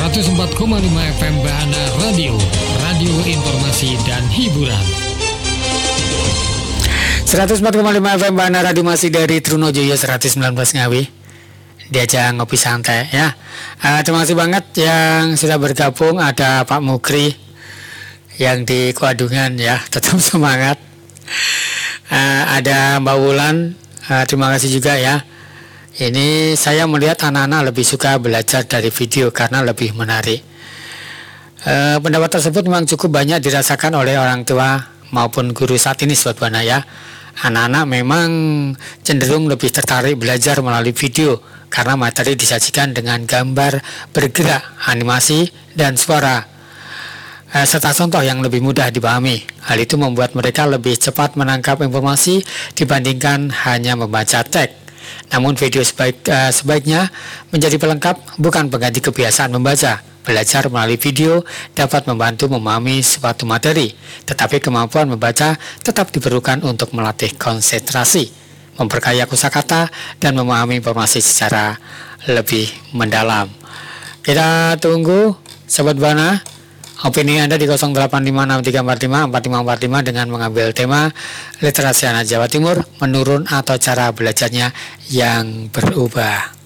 104,5 FM Bahana Radio, radio informasi dan hiburan. 104,5 FM Bahana Radio masih dari Trunojoyo 119 Ngawi. Diajak ngopi santai ya. Terima kasih banget yang sudah bergabung. Ada Pak Mukri yang di Kuadungan ya, tetap semangat. Ada Mbak Wulan, terima kasih juga ya. Ini saya melihat anak-anak lebih suka belajar dari video karena lebih menarik. Pendapat tersebut memang cukup banyak dirasakan oleh orang tua maupun guru saat ini, Sobat Bahana ya. Anak-anak memang cenderung lebih tertarik belajar melalui video karena materi disajikan dengan gambar bergerak, animasi, dan suara, serta contoh yang lebih mudah dipahami. Hal itu membuat mereka lebih cepat menangkap informasi dibandingkan hanya membaca teks. Namun video sebaiknya menjadi pelengkap, bukan pengganti kebiasaan membaca. Belajar melalui video dapat membantu memahami suatu materi, tetapi kemampuan membaca tetap diperlukan untuk melatih konsentrasi, memperkaya kosakata, dan memahami informasi secara lebih mendalam. Kita tunggu, Sobat Bahana, opini Anda di 085634545545 dengan mengambil tema literasi anak Jawa Timur menurun atau cara belajarnya yang berubah.